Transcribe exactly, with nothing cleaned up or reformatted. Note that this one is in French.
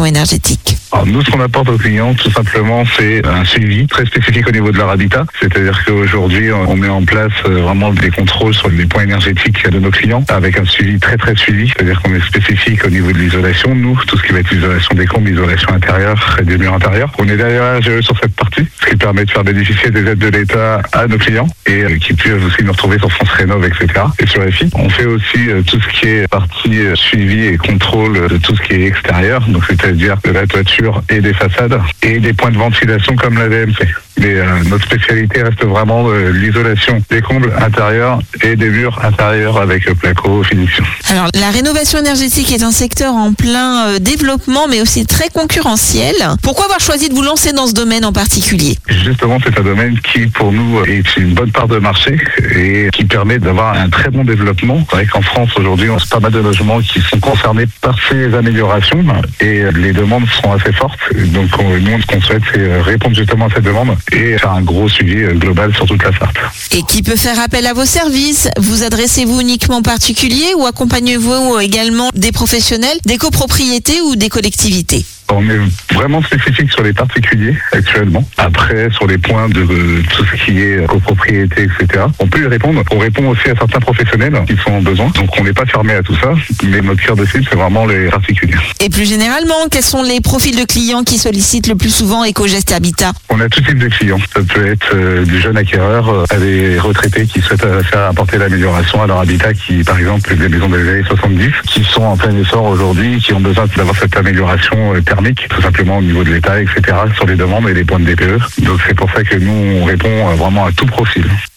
rénovation énergétique? Alors nous, ce qu'on apporte aux clients, tout simplement, c'est un suivi très spécifique au niveau de leur habitat. C'est-à-dire qu'aujourd'hui, on met en place vraiment des contrôles sur les points énergétiques de nos clients, avec un suivi très très suivi. C'est-à-dire qu'on est spécifique au niveau de l'isolation. Nous, tout ce qui va être l'isolation des combles, l'isolation intérieure et des murs intérieurs. On est derrière sur cette partie, ce qui permet de faire bénéficier des aides de l'État à nos clients et euh, qui peuvent aussi nous retrouver sur France Rénov, et cetera. Et sur F I, on fait aussi euh, tout ce qui est partie euh, suivi et contrôle de tout ce qui est extérieur, donc c'est-à-dire de la toiture et des façades et des points de ventilation comme la V M C. Mais euh, notre spécialité reste vraiment euh, l'isolation des combles intérieurs et des murs intérieurs avec euh, placo, finition. Alors, la rénovation énergétique est un secteur en plein euh, développement, mais aussi très concurrentiel. Pourquoi avoir choisi de vous lancer dans ce domaine en particulier? Justement, c'est un domaine qui, pour nous, est une bonne part de marché et qui permet d'avoir un très bon développement. C'est vrai qu'en France, aujourd'hui, on a pas mal de logements qui sont concernés par ces améliorations et les demandes sont assez fortes. Donc, on, nous, ce qu'on souhaite, c'est répondre justement à cette demande et faire un gros suivi global sur toute la Sarthe. Et qui peut faire appel à vos services? Vous adressez-vous uniquement aux particuliers ou accompagnez-vous également des professionnels, des copropriétés ou des collectivités? On est vraiment spécifique sur les particuliers actuellement. Après, sur les points de euh, tout ce qui est copropriété, et cetera, on peut y répondre. On répond aussi à certains professionnels qui sont en besoin. Donc, on n'est pas fermé à tout ça. Mais notre cœur de cible, c'est vraiment les particuliers. Et plus généralement, quels sont les profils de clients qui sollicitent le plus souvent Ecogeste Habitat? On a tout type de clients. Ça peut être euh, du jeune acquéreur euh, à des retraités qui souhaitent euh, faire apporter l'amélioration à leur habitat, qui, par exemple, des maisons des années soixante-dix, qui sont en plein essor aujourd'hui, qui ont besoin d'avoir cette amélioration euh, thermique, tout simplement au niveau de l'État, et cetera, sur les demandes et les points de D P E. Donc c'est pour ça que nous, on répond vraiment à tout profil.